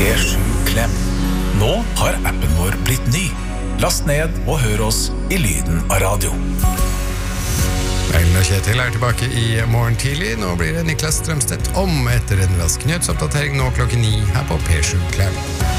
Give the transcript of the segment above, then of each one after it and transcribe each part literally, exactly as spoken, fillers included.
P sju Klem. Nå har appen vår blitt ny. Last ned og hør oss i lyden av radio. Eilen og Kjetil er tilbake i morgen tidlig. Nå blir det Niklas Strømstedt om etter en rask nyhetsoppdatering nå klokken ni her på P sju Klem.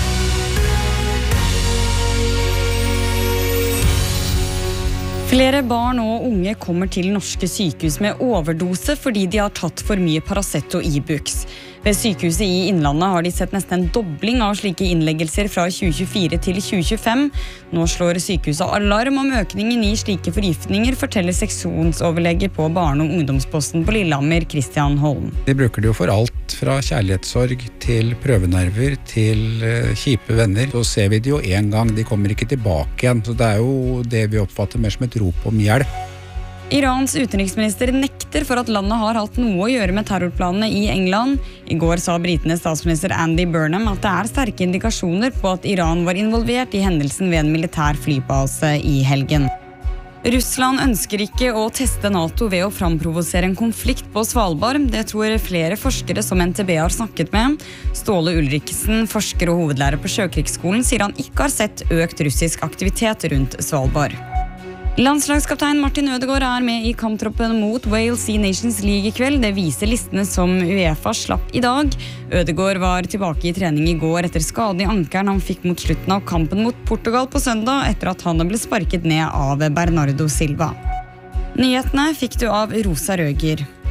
Flere barn og unge kommer til norske sykehus med overdose fordi de har tatt for mye Paracet og Ibux. Ved sykehuset i Innlandet har de sett nesten en dobling av slike innleggelser fra tjue tjuefire til tjue tjuefem. Nå slår sykehuset alarm om økningen i slike forgiftninger, forteller seksjonsoverlege på Barne- og ungdomsposten på Lillehammer, Christian Holm. De bruker det jo for alt fra kjærlighetssorg til prøvenerver til uh, kjipe venner. Så ser vi det jo en gang, de kommer ikke tilbake igjen. Så det er jo det vi oppfatter mer som et rop om hjelp. Irans utenriksminister nekter for at landet har hatt noe å gjøre med terrorplanene i England. I går sa britenes statsminister Andy Burnham at det er sterke indikasjoner på at Iran var involvert i hendelsen ved en militær flybase i helgen. Russland ønsker ikke å teste NATO ved å framprovosere en konflikt på Svalbard. Det tror flere forskere som N T B har snakket med. Ståle Ulriksen, forsker og hovedlærer på Sjøkrigsskolen, sier han ikke har sett økt russisk aktivitet rundt Svalbard. Landslagskaptein Martin Ødegaard er med i kamptroppen mot Wales i Nations League i kveld. Det viser listene som UEFA slapp i dag. Ødegaard var tilbake i trening i går etter skade i ankeren han fikk mot slutten av kampen mot Portugal på søndag, etter at han ble sparket ned av Bernardo Silva. Nyhetene fikk du av Rosa Røger.